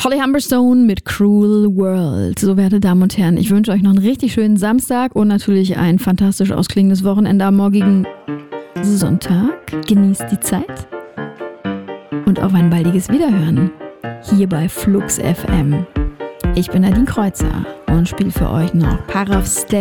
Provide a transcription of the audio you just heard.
Holly Humberstone mit Cruel World. So, werte Damen und Herren, ich wünsche euch noch einen richtig schönen Samstag und natürlich ein fantastisch ausklingendes Wochenende am morgigen Sonntag. Genießt die Zeit und auf ein baldiges Wiederhören hier bei Flux FM. Ich bin Nadine Kreuzer und spiele für euch noch Parav Stay